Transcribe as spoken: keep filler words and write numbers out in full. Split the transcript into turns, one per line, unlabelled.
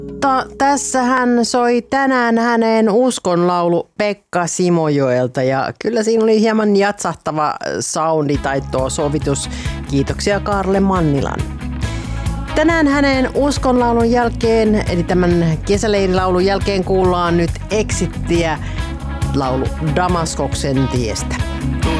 Mutta tässä hän soi tänään hänen uskonlaulu Pekka Simojoelta ja kyllä siinä oli hieman jatsahtava soundi tai tuo sovitus. Kiitoksia Kaarle Mannilan. Tänään hänen uskonlaulun jälkeen, eli tämän kesäleirilaulun jälkeen kuullaan nyt Exittiä laulu Damaskoksen tiestä.